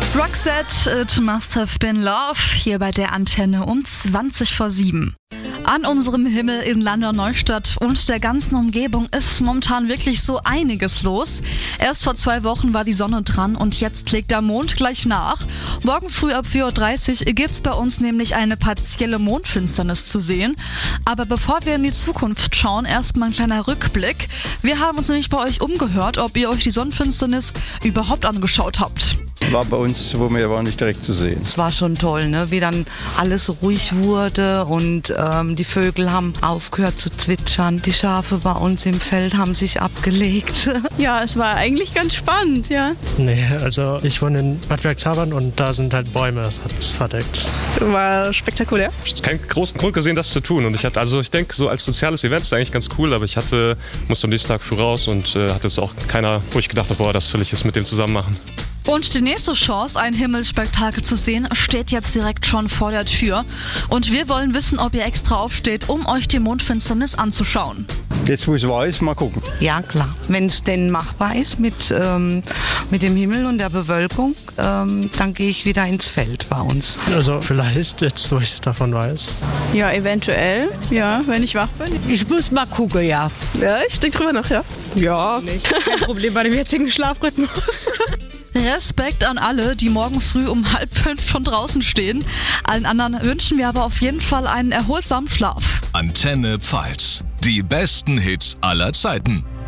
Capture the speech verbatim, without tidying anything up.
Roxette, It Must Have Been Love, hier bei der Antenne um zwanzig vor sieben. An unserem Himmel in Landau-Neustadt und der ganzen Umgebung ist momentan wirklich so einiges los. Erst vor zwei Wochen war die Sonne dran und jetzt legt der Mond gleich nach. Morgen früh ab vier Uhr dreißig gibt's bei uns nämlich eine partielle Mondfinsternis zu sehen. Aber bevor wir in die Zukunft schauen, erstmal ein kleiner Rückblick. Wir haben uns nämlich bei euch umgehört, ob ihr euch die Sonnenfinsternis überhaupt angeschaut habt. War bei uns, wo wir waren, nicht direkt zu sehen. Es war schon toll, ne? Wie dann alles ruhig wurde und ähm, die Vögel haben aufgehört zu zwitschern. Die Schafe bei uns im Feld haben sich abgelegt. Ja, es war eigentlich ganz spannend, ja. Nee, also ich wohne in Bad Bergzabern und da sind halt Bäume, das hat es verdeckt. War spektakulär. Ich habe keinen großen Grund gesehen, das zu tun. Und ich hatte, also ich denke, so als soziales Event ist es eigentlich ganz cool, aber ich hatte, musste am nächsten Tag früh raus und äh, hatte jetzt auch keiner, wo ich gedacht habe, boah, das will ich jetzt mit dem zusammen machen. Und die nächste Chance, ein Himmelsspektakel zu sehen, steht jetzt direkt schon vor der Tür. Und wir wollen wissen, ob ihr extra aufsteht, um euch die Mondfinsternis anzuschauen. Jetzt, wo ich weiß, mal gucken. Ja, klar. Wenn es denn machbar ist mit, ähm, mit dem Himmel und der Bewölkung, ähm, dann gehe ich wieder ins Feld bei uns. Also vielleicht, jetzt wo ich davon weiß. Ja, eventuell. Ja, wenn ich wach bin. Ich muss mal gucken, ja. Ja, ich denke drüber nach, ja. Ja, kein Problem bei dem jetzigen Schlafrhythmus. Respekt an alle, die morgen früh um halb fünf schon draußen stehen. Allen anderen wünschen wir aber auf jeden Fall einen erholsamen Schlaf. Antenne Pfalz. Die besten Hits aller Zeiten.